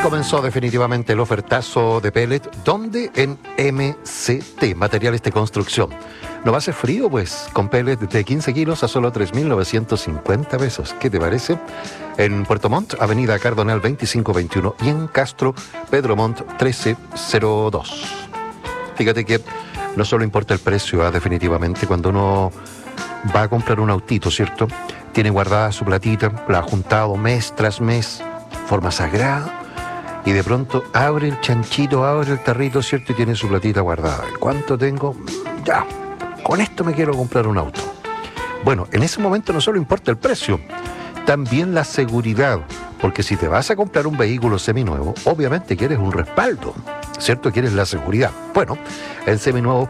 comenzó definitivamente el ofertazo de pellet. ¿Dónde? En MCT, Materiales de Construcción. ¿No va a ser frío? Pues con pellet de 15 kilos a solo 3.950 pesos. ¿Qué te parece? En Puerto Montt, Avenida Cardonal 2521 y en Castro, Pedro Montt 1302. Fíjate que no solo importa el precio, definitivamente, cuando uno va a comprar un autito, ¿cierto? Tiene guardada su platita, la ha juntado mes tras mes, forma sagrada, y de pronto abre el chanchito, abre el tarrito, ¿cierto? Y tiene su platita guardada. ¿Cuánto tengo? Ya, con esto me quiero comprar un auto. Bueno, en ese momento no solo importa el precio, también la seguridad, porque si te vas a comprar un vehículo seminuevo, obviamente quieres un respaldo, ¿cierto? Quieres la seguridad. Bueno, el seminuevo